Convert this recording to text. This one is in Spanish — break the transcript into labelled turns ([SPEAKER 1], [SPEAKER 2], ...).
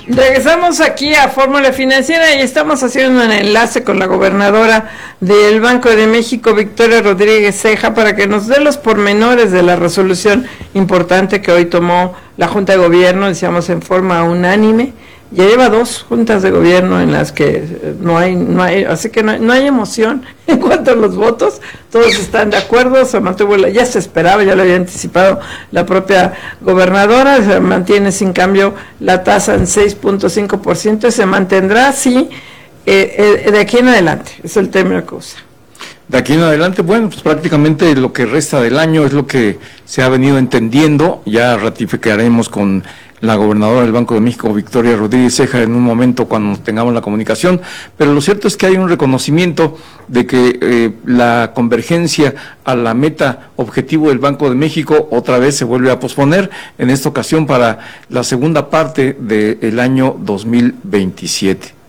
[SPEAKER 1] Regresamos aquí a Fórmula Financiera y estamos haciendo un enlace con la gobernadora del Banco de México, Victoria Rodríguez Ceja, para que nos dé los pormenores de la resolución importante que hoy tomó la Junta de Gobierno, decíamos en forma unánime. Ya lleva 2 juntas de gobierno en las que no hay, así que no hay emoción en cuanto a los votos, todos están de acuerdo, se mantuvo, ya se esperaba, ya lo había anticipado la propia gobernadora, se mantiene sin cambio la tasa en 6.5% y se mantendrá así de aquí en adelante, es el término que usa.
[SPEAKER 2] De aquí en adelante, bueno, pues prácticamente lo que resta del año es lo que se ha venido entendiendo, ya ratificaremos con la gobernadora del Banco de México, Victoria Rodríguez Ceja, en un momento cuando tengamos la comunicación, pero lo cierto es que hay un reconocimiento de que la convergencia a la meta objetivo del Banco de México otra vez se vuelve a posponer, en esta ocasión para la segunda parte del año 2027.